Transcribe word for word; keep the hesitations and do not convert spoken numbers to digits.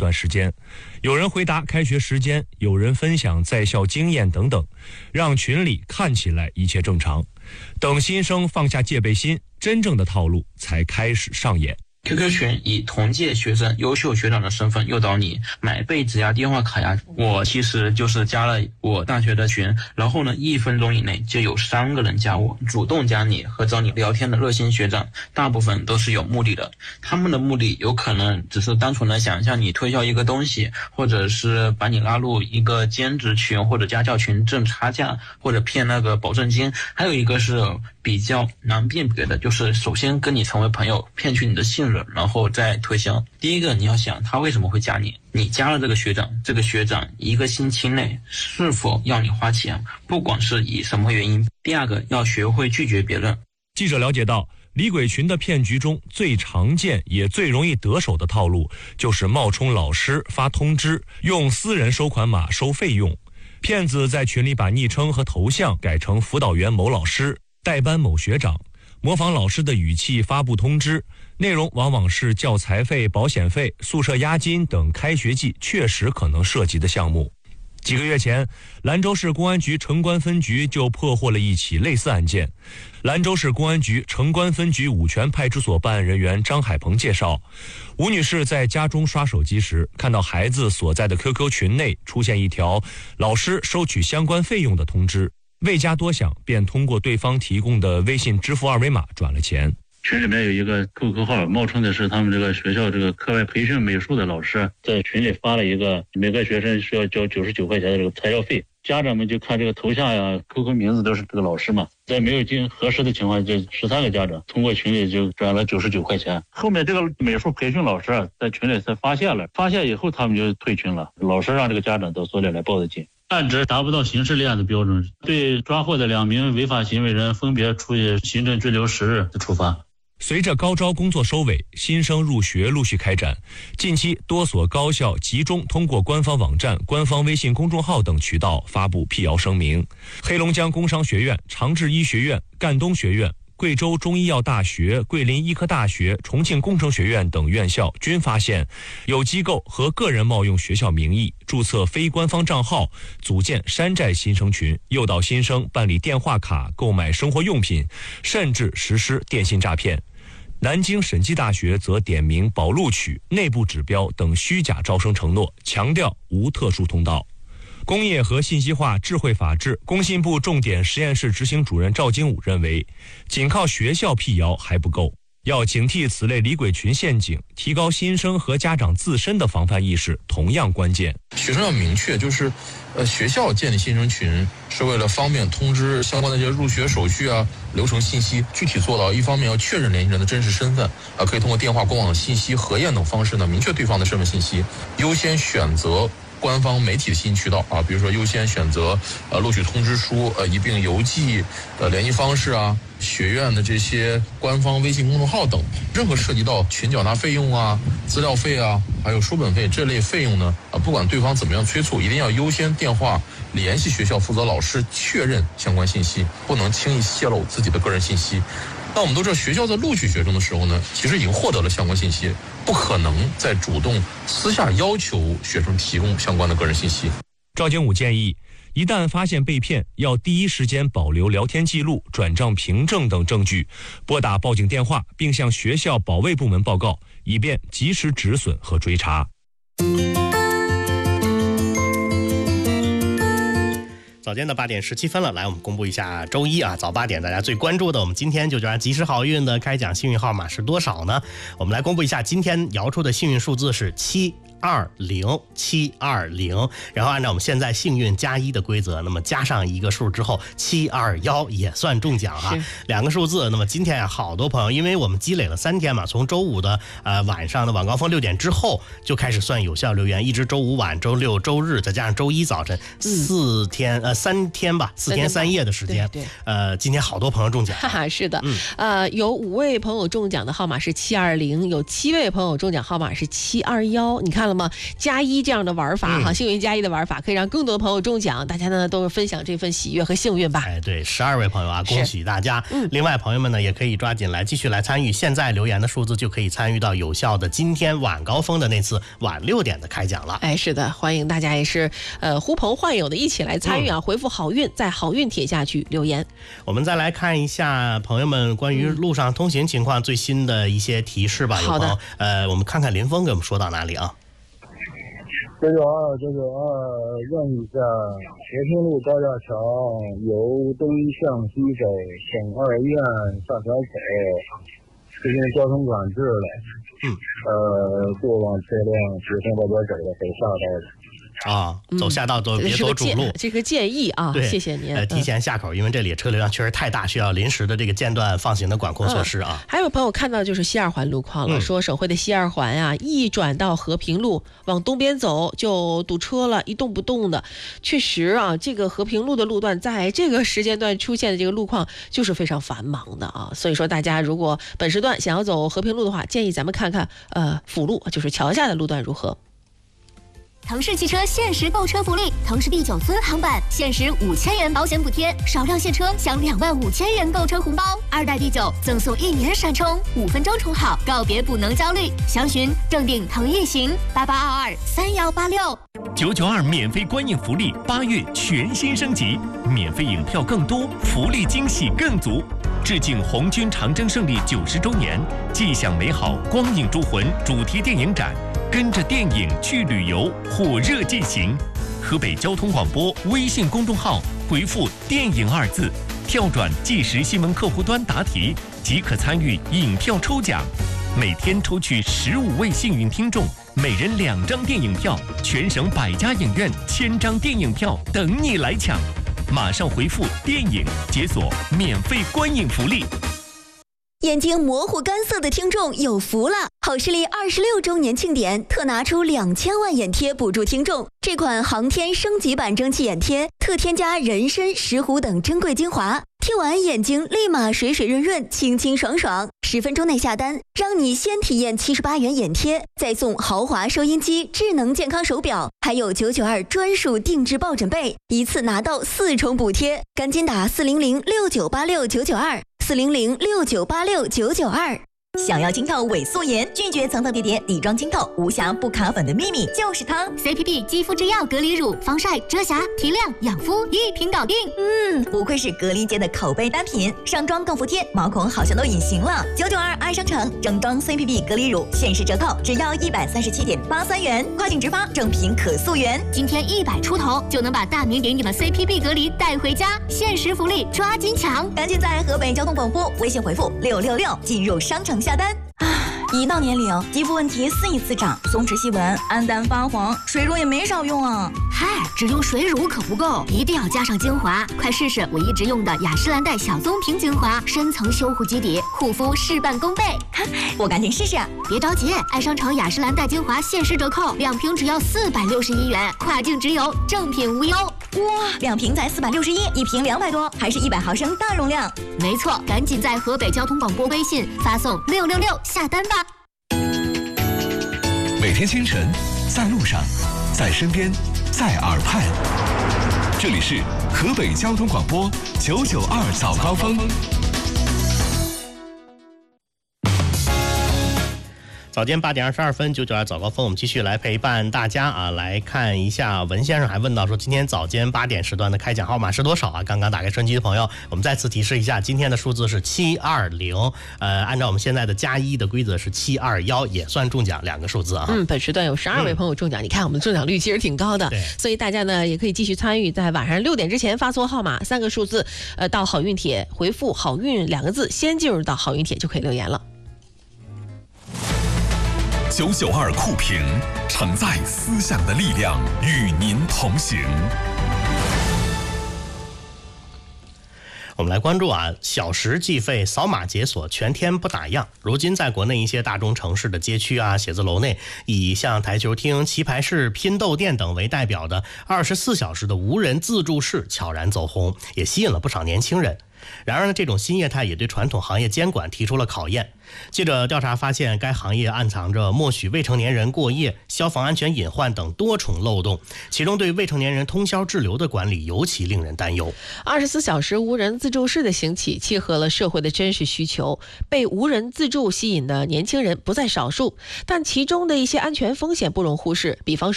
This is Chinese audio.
段时间。有人回答开学时间，有人分享在校经验等等，让群里看起来一切正常。等新生放下戒备心，真正的套路才开始上演。 Q Q 群以同届学生、优秀学长的身份诱导你买被子呀、电话卡呀。我其实就是加了我大学的群，然后呢，一分钟以内就有三个人加我，主动加你和找你聊天的热心学长，大部分都是有目的的。他们的目的有可能只是单纯的想向你推销一个东西，或者是把你拉入一个兼职群或者家教群挣差价，或者骗那个保证金。还有一个是比较难辨别的，就是首先跟你成为朋友，骗取你的信任，然后再推销。第一个，你要想他为什么会加你，你加了这个学长，这个学长一个星期内是否要你花钱，不管是以什么原因。第二个，要学会拒绝别人。 记者了解到，李鬼群的骗局中最常见也最容易得手的套路，就是冒充老师发通知，用私人收款码收费用。骗子在群里把昵称和头像改成辅导员某老师、代班某学长，模仿老师的语气发布通知，内容往往是教材费、保险费、宿舍押金等开学季确实可能涉及的项目。几个月前，兰州市公安局城关分局就破获了一起类似案件。兰州市公安局城关分局五泉派出所办案人员张海鹏介绍，吴女士在家中刷手机时，看到孩子所在的 Q Q 群内出现一条老师收取相关费用的通知，未加多想，便通过对方提供的微信支付二维码转了钱。 群里面有一个 Q Q 号，冒称的是他们这个学校这个课外培训美术的老师，在群里发了一个每个学生需要交九十九块钱的这个材料费。家长们就看这个头像呀、Q Q 名字都是这个老师嘛，在没有经核实的情况下，这十三个家长通过群里就转了九十九块钱。后面这个美术培训老师啊，在群里才发现了，发现以后他们就退群了。老师让这个家长到所里来报的警。案值达不到刑事立案的标准，对抓获的两名违法行为人分别处以行政拘留十日的处罚。 随着高招工作收尾，新生入学陆续开展。近期多所高校集中通过官方网站、官方微信公众号等渠道发布辟谣声明。黑龙江工商学院、长治医学院、赣东学院、贵州中医药大学、桂林医科大学、重庆工程学院等院校均发现有机构和个人冒用学校名义注册非官方账号，组建山寨新生群，诱导新生办理电话卡、购买生活用品，甚至实施电信诈骗。南京审计大学则点名保录取、内部指标等虚假招生承诺，强调无特殊通道。工业和信息化智慧法治工信部重点实验室执行主任赵金武认为，仅靠学校辟谣还不够，要警惕此类李鬼群陷阱，提高新生和家长自身的防范意识同样关键。 学生要明确，就是呃，学校建立新生群是为了方便通知相关的这些入学手续啊、流程信息，具体做到一方面要确认联系人的真实身份，啊，可以通过电话、官网信息、核验等方式呢，明确对方的身份信息，优先选择官方媒体的信息渠道啊，比如说优先选择呃录取通知书、呃一并邮寄、呃联系方式啊、学院的这些官方微信公众号等。任何涉及到群缴纳费用啊、资料费啊，还有书本费这类费用呢，啊，不管对方怎么样催促，一定要优先电话联系学校负责老师确认相关信息，不能轻易泄露自己的个人信息。那我们都知道，学校在录取学生的时候呢，其实已经获得了相关信息，不可能再主动私下要求学生提供相关的个人信息。 赵金武建议，一旦发现被骗，要第一时间保留聊天记录、转账凭证等证据，拨打报警电话，并向学校保卫部门报告，以便及时止损和追查。 早间的八点十七分了，来我们公布一下周一啊早八点大家最关注的，我们今天就叫吉时好运的开奖幸运号码是多少呢？我们来公布一下，今天摇出的幸运数字是七二零七二零，然后按照我们现在幸运加一的规则，那么加上一个数之后，七二幺也算中奖哈。两个数字，那么今天啊，好多朋友，因为我们积累了三天嘛，从周五的呃晚上的晚高峰六点之后就开始算有效留言，一直周五晚、周六、周日，再加上周一早晨，四天、嗯、呃三天吧，四天三夜的时间。对对呃，今天好多朋友中奖。 哈哈，是的， 嗯， 呃，有五位朋友中奖的号码是七二零，有七位朋友中奖号码是七二幺。你看。 看了吗？加一这样的玩法哈， 嗯、 幸运加一的玩法可以让更多的朋友中奖，大家呢都是分享这份喜悦和幸运吧。 哎，对，十二位朋友啊，恭喜大家！ 嗯， 另外朋友们呢也可以抓紧来继续来参与，现在留言的数字就可以参与到有效的今天晚高峰的那次晚六点的开奖了。 哎，是的，欢迎大家也是呃呼朋唤友的一起来参与啊！嗯、回复好运，在好运帖下去留言。 我们再来看一下朋友们关于路上通行情况最新的一些提示吧。 嗯、好的， 呃，我们看看林峰给我们说到哪里啊？ 九九二九九二，问一下，和平路高架桥由东向西走，省二院下桥口，最近交通管制了。 嗯， 呃，过往车辆直从这边走的，北下道的。 啊，走下道都别走主路， 这个建议啊，谢谢您。 呃，提前下口，因为这里车流量确实太大，需要临时的这个间断放行的管控措施啊。 嗯、还有朋友看到就是西二环路况了，嗯、说省会的西二环啊，一转到和平路往东边走就堵车了，一动不动的。确实啊，这个和平路的路段在这个时间段出现的这个路况就是非常繁忙的啊。所以说大家如果本时段想要走和平路的话，建议咱们看看呃辅路，就是桥下的路段如何。 腾势汽车限时购车福利，腾势第九尊航版限时五千元保险补贴，少量现车享两万五千元购车红包，二代第九赠送一年闪充，五分钟充好，告别不能焦虑。详询正定腾逸行八八二二三幺八六。 九九二免费观影福利，八月全新升级，免费影票更多，福利惊喜更足。致敬红军长征胜利九十周年，既享美好光影诸魂主题电影展。跟着电影去旅游，火热进行。河北交通广播微信公众号回复“电影”二字，跳转即时新闻客户端答题，即可参与影票抽奖。每天抽取十五位幸运听众，每人两张电影票，全省百家影院千张电影票等你来抢。马上回复“电影”解锁免费观影福利。 眼睛模糊干涩的听众有福了！好视力二十六周年庆典特拿出两千万眼贴补助听众。这款航天升级版蒸汽眼贴特添加人参、石斛等珍贵精华，贴完眼睛立马水水润润、清清爽爽。十分钟内下单，让你先体验七十八元眼贴，再送豪华收音机、智能健康手表，还有九九二专属定制抱枕被，一次拿到四重补贴。赶紧打四零零六九八六九九二。四零零六九八六九九二。 想要清透伪素颜，拒绝层层叠叠底妆清透，无瑕不卡粉的秘密就是它 C P B 肌肤之钥隔离乳，防晒、遮瑕、提亮、养肤一瓶搞定。 嗯，不愧是隔离界的口碑单品，上妆更服帖，毛孔好像都隐形了。九九二爱商城整装 C P B 隔离乳限时折扣，只要一百三十七点八三元，跨境直发，正品可溯源。 今天一百出头就能把大名鼎鼎的 C P B 隔离带回家，限时福利抓紧抢！ 赶紧在河北交通广播微信回复六六六进入商城下单。一到年龄，肌肤问题肆意滋长，松弛细纹、暗淡发黄，水乳也没少用啊。 嗨，只用水乳可不够，一定要加上精华。快试试我一直用的雅诗兰黛小棕瓶精华，深层修护基底，护肤事半功倍。 我赶紧试试。 别着急，爱商城雅诗兰黛精华限时折扣，两瓶只要四百六十一元，跨境直邮，正品无忧。 哇，两瓶才四百六十一，一瓶两百多，还是一百毫升大容量。 没错，赶紧在河北交通广播微信发送六六六下单吧。 每天清晨，在路上，在身边，在耳畔，这里是河北交通广播九九二早高峰。 早间八点二十二分，九九二早高峰，我们继续来陪伴大家啊，来看一下。文先生还问到说，今天早间八点时段的开奖号码是多少啊？刚刚打开收音机的朋友，我们再次提示一下，今天的数字是七二零。呃，按照我们现在的加一的规则是七二一，也算中奖两个数字啊。 嗯，本时段有十二位朋友中奖，嗯、你看我们的中奖率其实挺高的，所以大家呢也可以继续参与，在晚上六点之前发送号码三个数字，呃，到好运帖回复“好运”两个字，先进入到好运帖就可以留言了。 九九二酷评承载思想的力量，与您同行。 我们来关注啊，小时计费扫码解锁全天不打烊。如今在国内一些大中城市的街区啊、写字楼内，以像台球厅、棋牌室、拼豆店等为代表的二十四小时的无人自助式悄然走红，也吸引了不少年轻人。 然而呢，这种新业态也对传统行业监管提出了考验。记者调查发现，该行业暗藏着默许未成年人过夜、消防安全隐患等多重漏洞，其中对未成年人通宵滞留的管理尤其令人担忧。 二十四小时无人自助式的兴起，契合了社会的真实需求，被无人自助吸引的年轻人不在少数，但其中的一些安全风险不容忽视，比方说